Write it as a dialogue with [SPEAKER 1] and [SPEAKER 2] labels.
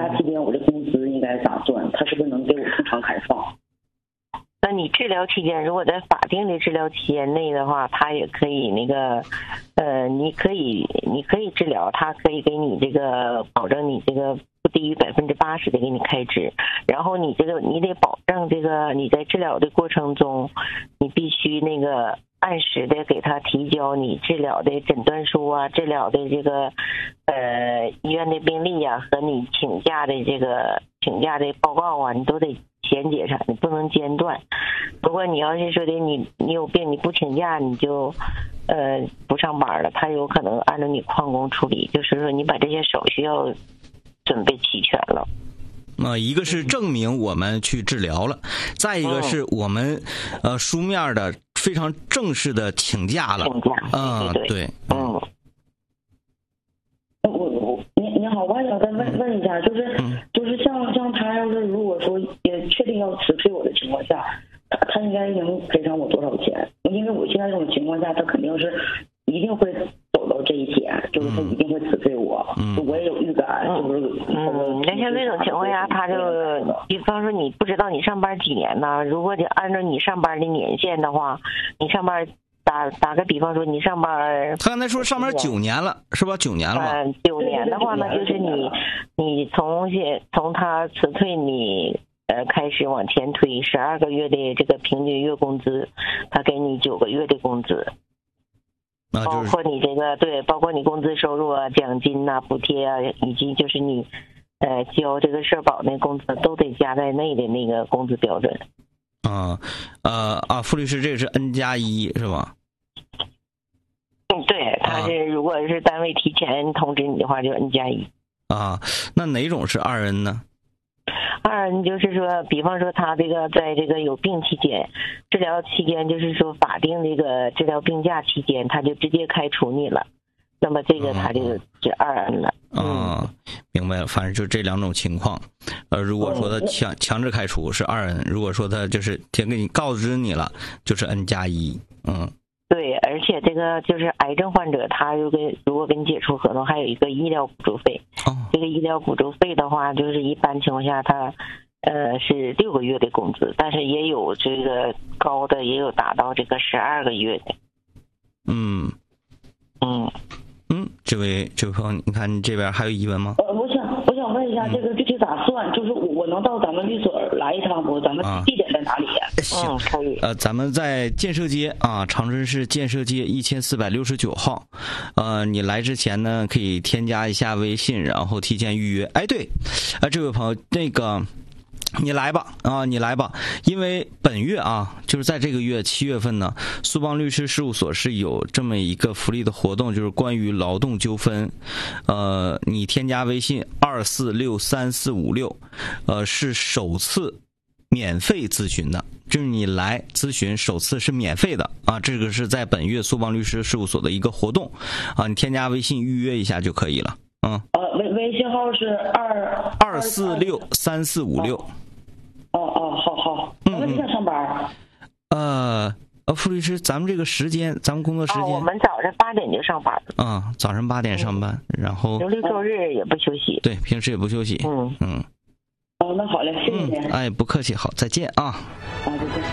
[SPEAKER 1] 假期间我这工资应该咋算？他是不是能给我正常开放？
[SPEAKER 2] 那你治疗期间，如果在法定的治疗期间内的话，他也可以那个，你可以治疗，他可以给你这个保证你这个不低于80%的给你开支，然后你得保证这个你在治疗的过程中，你必须那个按时的给他提交你治疗的诊断书啊，治疗的这个医院的病历啊，和你请假的报告啊，你都得衔接上，你不能间断。如果你要是说的你有病你不请假，你就不上班了，他有可能按照你旷工处理，就是说你把这些手续要准备齐全了。
[SPEAKER 3] 一个是证明我们去治疗了，再一个是我们书面的非常正式的请假了。对。
[SPEAKER 1] 你好，我还想再问一下，就是像他要是如果说也确定要辞退我的情况下，他应该能赔偿我多少钱？因为我现在这种情况下，他肯定是一定会走到这一天，就是他一定会辞退我。我也有预感，
[SPEAKER 2] 那像这种情况下，他就比方说你不知道你上班几年呢？如果就按照你上班的年限的话，你上班。打个比方说，你上班，
[SPEAKER 3] 他刚才说上班9年了，是吧？9年了吧
[SPEAKER 2] ？9年的话呢，就是你从他辞退你开始往前推12个月的这个平均月工资，他给你9个月的工资，包括你这个包括你工资收入啊、奖金啊、补贴啊，以及就是你交这个社保那工资都得加在内的那个工资标准。
[SPEAKER 3] 傅律师，这个是 N+1 是吧？
[SPEAKER 2] 对，他是如果是单位提前通知你的话，就 N+1。
[SPEAKER 3] 那哪种是2N 呢
[SPEAKER 2] ？2N 就是说，比方说他这个在这个有病期间、治疗期间，就是说法定这个治疗病假期间，他就直接开除你了。那么这个他就是2N 了。
[SPEAKER 3] 明白了，反正就这2种情况。如果说他强制开除是2N，如果说他就是先给你告知你了，就是 N+1。
[SPEAKER 2] 对，而且这个就是癌症患者，他如果跟你解除合同，还有一个医疗补助费。这个医疗补助费的话，就是一般情况下他是6个月的工资，但是也有这个高的，也有达到这个12个月的。
[SPEAKER 3] 这位朋友，你看你这边还有疑问吗？
[SPEAKER 1] 我想问一下，这个具体咋算？就是我能到咱们律所来一趟不？咱们地点在哪里呀？
[SPEAKER 3] 行，
[SPEAKER 2] 可以。
[SPEAKER 3] 咱们在建设街长春市建设街1469号。你来之前呢，可以添加一下微信，然后提前预约。对，这位朋友，那个。你来吧，因为本月就是在这个月7月份呢，苏邦律师事务所是有这么一个福利的活动，就是关于劳动纠纷。你添加微信2463456，是首次免费咨询的，就是你来咨询首次是免费的这个是在本月苏邦律师事务所的一个活动你添加微信预约一下就可以了。
[SPEAKER 1] 微信号是
[SPEAKER 3] 2463456。
[SPEAKER 1] 好。那你想上班？
[SPEAKER 3] 傅律师，咱们这个时间，咱们工作时间，
[SPEAKER 2] 我们早上8点就上班。
[SPEAKER 3] 早上8点上班，然后
[SPEAKER 2] 周六周日也不休息。
[SPEAKER 3] 对，平时也不休息。
[SPEAKER 1] 那好嘞，谢谢您。
[SPEAKER 3] 不客气，好，再见。
[SPEAKER 1] 再见。